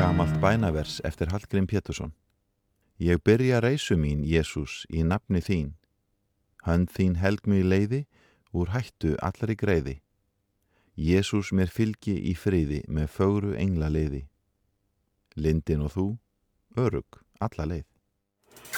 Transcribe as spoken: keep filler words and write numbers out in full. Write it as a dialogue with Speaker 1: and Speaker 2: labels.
Speaker 1: Gamalt bænavers eftir Hallgrím Pétursson. Ég byrja reisu mín, Jesús, í nafni þín. Hönd þín helg mig leiði, úr hættu allri greiði. Jesús mér fylgi í friði með fögru engla leiði. Lindin og þú, örugg alla leið.